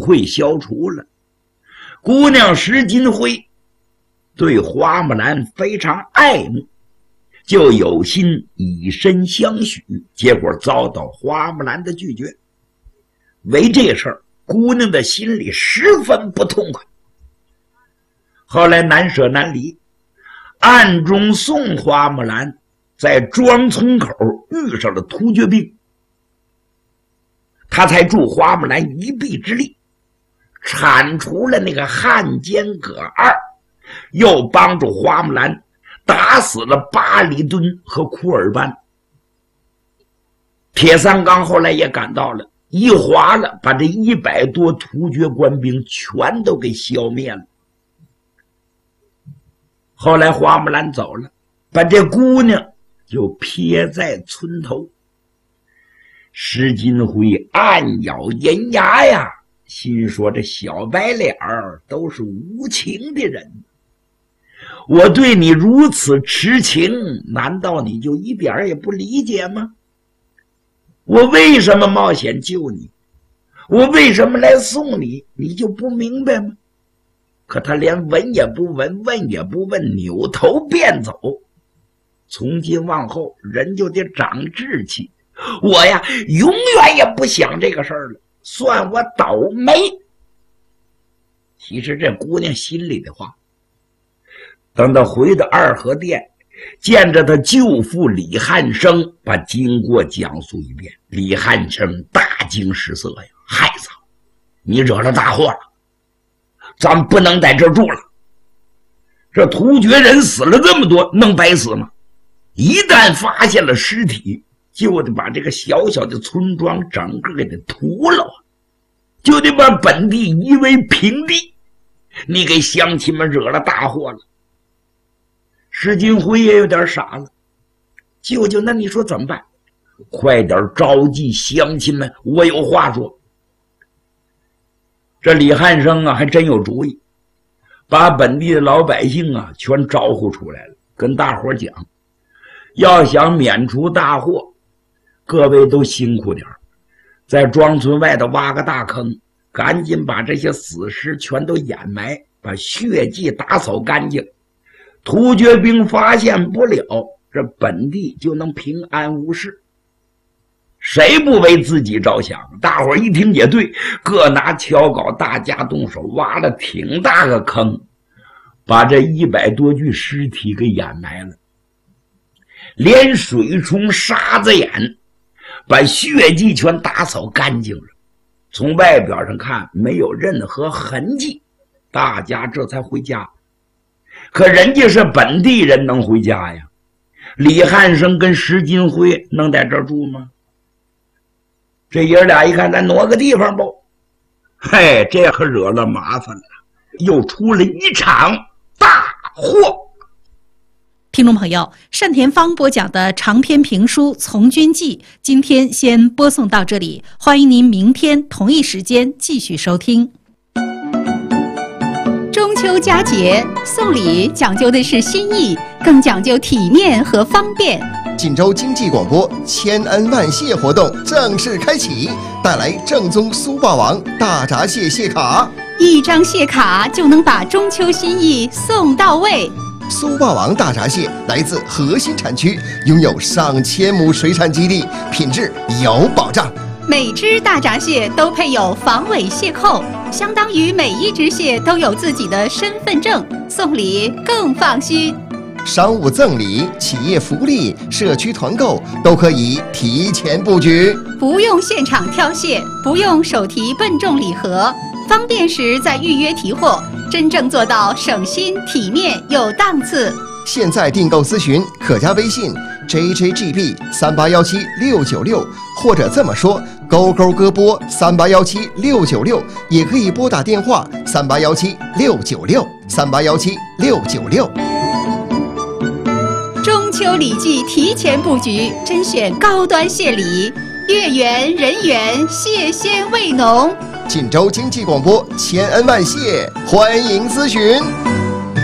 会消除了。姑娘石金辉对花木兰非常爱慕，就有心以身相许，结果遭到花木兰的拒绝。为这事儿，姑娘的心里十分不痛快。后来难舍难离，暗中送花木兰在庄村口遇上了突厥兵，他才助花木兰一臂之力，铲除了那个汉奸葛二，又帮助花木兰打死了巴里敦和库尔班。铁三刚后来也赶到了，一划了，把这100多突厥官兵全都给消灭了。后来花木兰走了，把这姑娘就撇在村头。石金辉暗咬银牙呀，心说这小白脸儿都是无情的人，我对你如此痴情，难道你就一点也不理解吗？我为什么冒险救你？我为什么来送你？你就不明白吗？可他连闻也不闻，问也不问，扭头便走。从今往后，人就得长志气。我呀，永远也不想这个事儿了，算我倒霉。其实这姑娘心里的话，等到回到二河店，见着他舅父李汉生，把经过讲述一遍。李汉生大惊失色呀，孩子，你惹了大祸了，咱不能在这儿住了。这突厥人死了这么多，能白死吗？一旦发现了尸体，就得把这个小小的村庄整个给它屠了，就得把本地夷为平地。你给乡亲们惹了大祸了。石金辉也有点傻了，舅舅，那你说怎么办？快点召集乡亲们，我有话说。这李汉生啊，还真有主意，把本地的老百姓啊全招呼出来了，跟大伙讲，要想免除大祸，各位都辛苦点，在庄村外头挖个大坑，赶紧把这些死尸全都掩埋，把血迹打扫干净。突厥兵发现不了，这本地就能平安无事。谁不为自己着想？大伙一听也对，各拿锹镐，大家动手，挖了挺大个坑，把这100多具尸体给掩埋了，连水冲沙子眼，把血迹全打扫干净了。从外表上看没有任何痕迹，大家这才回家。可人家是本地人，能回家呀？李汉生跟石金辉能在这儿住吗？这爷俩一看，咱挪个地方不？嘿，这可惹了麻烦了，又出了一场大祸。 听众朋友，单田芳播讲的长篇评书《从军记》，今天先播送到这里，欢迎您明天同一时间继续收听。中秋佳节送礼讲究的是心意，更讲究体面和方便。 锦州经济广播千恩万谢活动正式开启，带来正宗苏霸王大闸蟹蟹卡， 一张蟹卡就能把中秋心意送到位。 苏霸王大闸蟹来自核心产区，拥有上千亩水产基地，品质有保障。 每只大闸蟹都配有防伪蟹扣，相当于每一只蟹都有自己的身份证，送礼更放心。 商务赠礼、企业福利、社区团购都可以提前布局， 不用现场挑蟹，不用手提笨重礼盒，方便时再预约提货，真正做到省心、体面又档次。 现在订购咨询可加微信 JJGB3817696，或者这么说勾勾歌播3817696，也可以拨打电话3817696，3817696。 中秋礼记提前布局，甄选高端蟹礼，月圆人圆，蟹鲜味浓。 锦州经济广播千恩万谢，欢迎咨询。